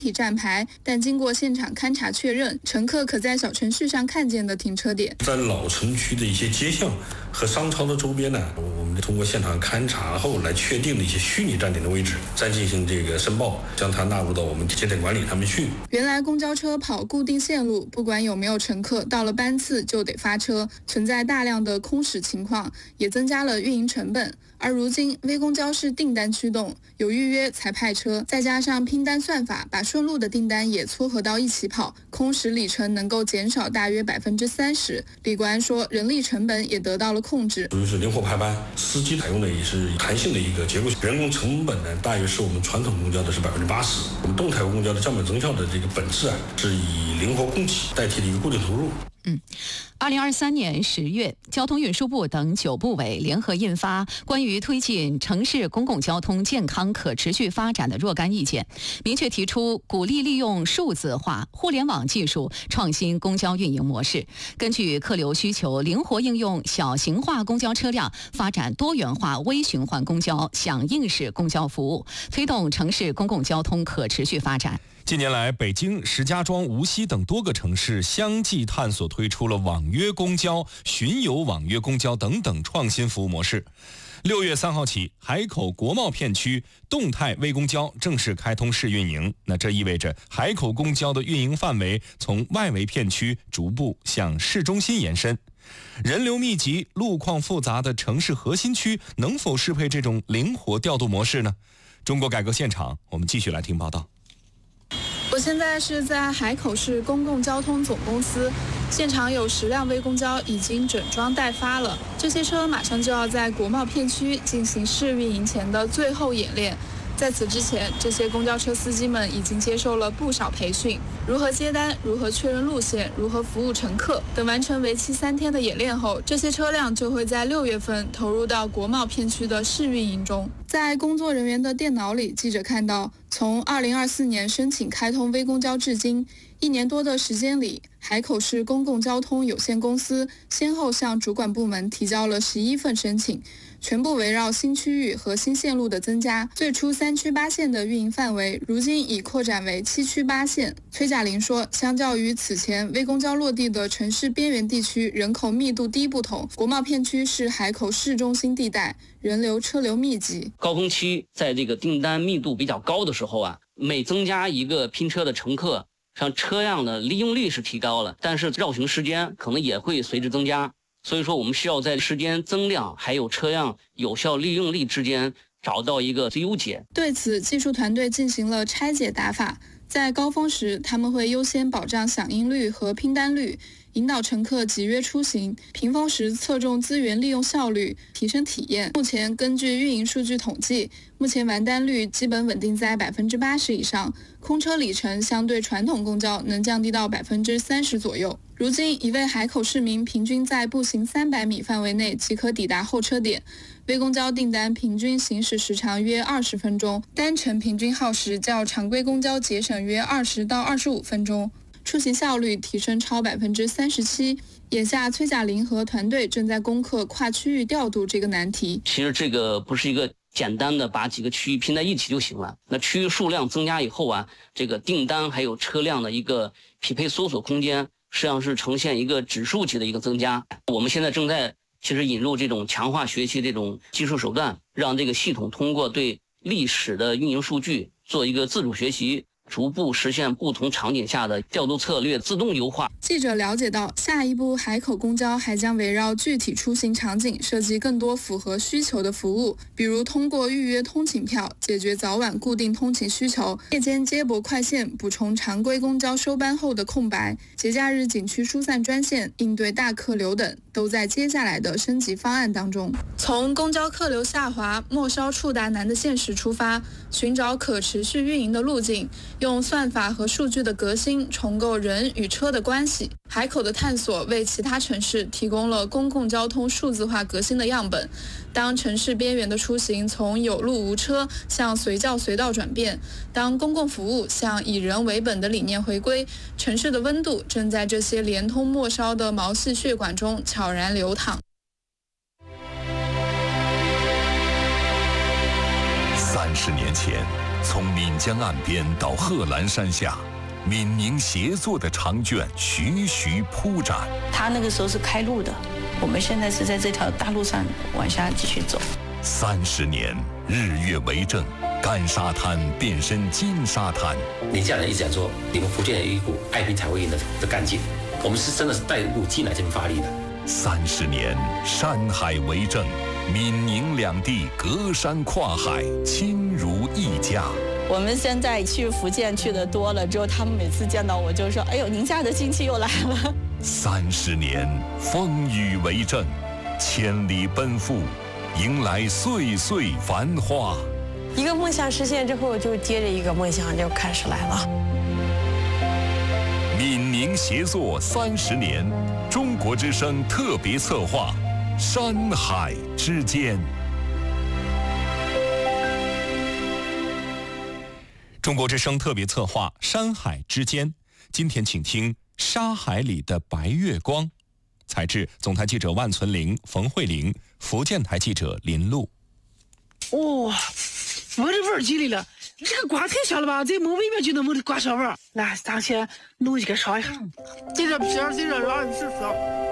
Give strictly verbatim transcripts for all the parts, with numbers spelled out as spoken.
体站牌，但经过现场勘查确认，乘客可在小程序上看见的停车点。 在老城区的一些街巷和商超的周边呢，我们通过现场勘查后来确定的一些虚拟站点的位置，再进行这个申报，将它纳入到我们节点管理上面去。 原来公交车跑固定线路，不管有没有乘客，到了班次就得发车，存在大量的空驶情况，也增加了运营成本。而如今微公交是订单驱动，有预约才派车，再加上拼单算法，把顺路的订单也撮合到一起跑，空驶里程能够减少大约百分之三十。李国安说，人力成本也得到了控制， 属于是灵活排班，司机采用的也是弹性的一个结构，人工成本呢大约是我们传统公交的是百分之八十。我们动态公交的降本增效的这个本质啊，是以灵活供给代替了一个固定投入。 嗯，二零二三年十月，交通运输部等九部委联合印发关于推进城市公共交通健康可持续发展的若干意见，明确提出鼓励利用数字化、互联网技术创新公交运营模式，根据客流需求灵活应用小型化公交车辆，发展多元化微循环公交、响应式公交服务，推动城市公共交通可持续发展。 近年来，北京、石家庄、无锡等多个城市相继探索推出了网约公交、巡游网约公交等等创新服务模式。六月三号起，海口国贸片区动态微公交正式开通试运营。那这意味着海口公交的运营范围从外围片区逐步向市中心延伸。人流密集、路况复杂的城市核心区能否适配这种灵活调度模式呢？中国改革现场，我们继续来听报道。 我现在是在海口市公共交通总公司，现场有十辆微公交已经整装待发了，这些车马上就要在国贸片区进行试运营前的最后演练。在此之前，这些公交车司机们已经接受了不少培训，如何接单，如何确认路线，如何服务乘客。等完成为期三天的演练后，这些车辆就会在六月份投入到国贸片区的试运营中。在工作人员的电脑里，记者看到，从二零二四年申请开通微公交至今，一年多的时间里，海口市公共交通有限公司先后向主管部门提交了十一份申请，全部围绕新区域和新线路的增加。最初三区八线的运营范围，如今已扩展为七区八线。崔嘉玲说，相较于此前微公交落地的城市边缘地区人口密度低不同，国贸片区是海口市中心地带，人流车流密集。 高峰期在这个订单密度比较高的时候啊，每增加一个拼车的乘客，像车辆的利用率是提高了，但是绕行时间可能也会随之增加。所以说我们需要在时间增量还有车辆有效利用率之间找到一个最优解。 对此，技术团队进行了拆解打法，在高峰时他们会优先保障响应率和拼单率，引导乘客集约出行；平峰时侧重资源利用效率，提升体验。目前根据运营数据统计，目前完单率基本稳定在百分之八十以上，空车里程相对传统公交能降低到百分之三十左右。如今，一位海口市民平均在步行三百米范围内即可抵达候车点。微公交订单平均行驶时长约二十分钟，单程平均耗时较常规公交节省约二十到二十五分钟，出行效率提升超百分之三十七。眼下，崔嘉玲和团队正在攻克跨区域调度这个难题。 其实这个不是一个简单的把几个区域拼在一起就行了。那区域数量增加以后啊，这个订单还有车辆的一个匹配搜索空间，实际上是呈现一个指数级的一个增加。我们现在正在其实引入这种强化学习这种技术手段，让这个系统通过对历史的运营数据做一个自主学习，逐步实现不同场景下的调度策略自动优化。 记者了解到，下一步海口公交还将围绕具体出行场景设计更多符合需求的服务，比如通过预约通勤票解决早晚固定通勤需求，夜间接驳快线补充常规公交收班后的空白，节假日景区疏散专线应对大客流等，都在接下来的升级方案当中。从公交客流下滑、末梢触达难的现实出发，寻找可持续运营的路径，用算法和数据的革新重构人与车的关系。海口的探索为其他城市提供了公共交通数字化革新的样本。当城市边缘的出行从有路无车向随叫随到转变，当公共服务向以人为本的理念回归，城市的温度正在这些连通末梢的毛细血管中悄然流淌。 三十年前， 从岷江岸边到贺兰山下，闽宁协作的长卷徐徐铺展。 他那个时候是开路的，我们现在是在这条大路上往下继续走。 三十年，日月为证，干沙滩变身金沙滩。 宁夏人一直讲说，你们福建有一股爱拼才会赢的的干劲，我们是真的是带入劲来这边发力的。 三十年，山海为证，闽宁两地隔山跨海，亲如一家。 我们现在去福建去的多了之后，他们每次见到我就说：“哎呦，宁夏的亲戚又来了。” 三十年，风雨为证，千里奔赴，迎来岁岁繁花。 一个梦想实现之后，就接着一个梦想就开始来了。 闽宁协作三十年，中国之声特别策划，山海之间。 中国之声特别策划《山海之间》，今天请听《沙海里的白月光》，采制总台记者万存玲、冯慧玲，福建台记者林璐。 哦，闻着味儿进来了，这个瓜太香了吧？在门外面就能闻着瓜香味儿。来，咱先弄一个尝一下，这个皮儿，这个瓤试试。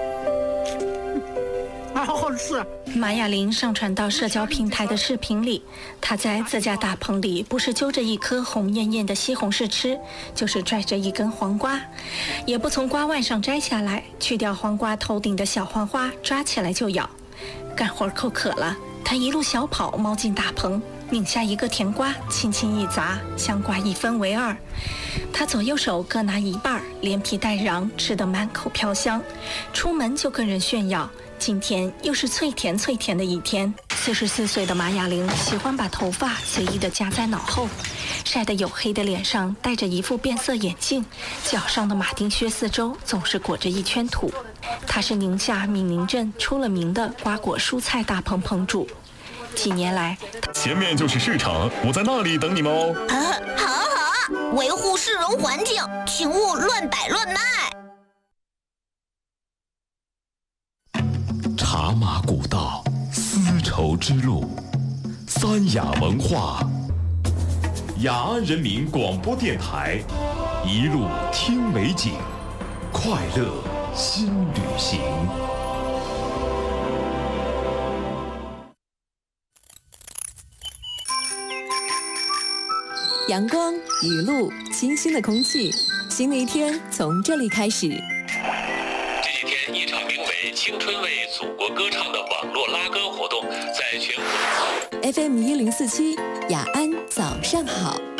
啊，好好吃！ 马雅玲上传到社交平台的视频里，她在自家大棚里，不是揪着一颗红艳艳的西红柿吃，就是拽着一根黄瓜，也不从瓜腕上摘下来，去掉黄瓜头顶的小黄花，抓起来就咬。干活口渴了，她一路小跑猫进大棚，拧下一个甜瓜，轻轻一砸，香瓜一分为二。她左右手各拿一半，连皮带瓤，吃得满口飘香。出门就跟人炫耀。今天又是脆甜脆甜的一天。四十四岁的马雅玲喜欢把头发随意地夹在脑后，晒得黝黑的脸上戴着一副变色眼镜，脚上的马丁靴四周总是裹着一圈土。她是宁夏闽宁镇出了名的瓜果蔬菜大棚棚主。几年来， 前面就是市场，我在那里等你们哦。 啊，好啊好啊，维护市容环境，请勿乱摆乱卖。 茶马古道，丝绸之路，三雅文化，雅安人民广播电台，一路听美景，快乐新旅行。 阳光、雨露、清新的空气，新的一天从这里开始。 这几天，一场名为“青春为祖国歌唱”的网络拉歌活动在全国。 F M 一零四七，雅安早上好。